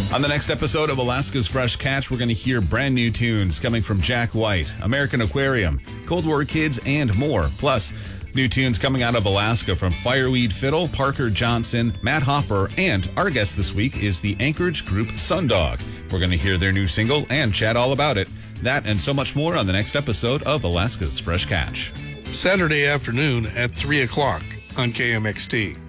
On the next episode of Alaska's Fresh Catch, we're going to hear brand new tunes coming from Jack White, American Aquarium, Cold War Kids, and more. Plus, new tunes coming out of Alaska from Fireweed Fiddle, Parker Johnson, Matt Hopper, and our guest this week is the Anchorage group Sundog. We're going to hear their new single and chat all about it. That and so much more on the next episode of Alaska's Fresh Catch. Saturday afternoon at 3 o'clock on KMXT.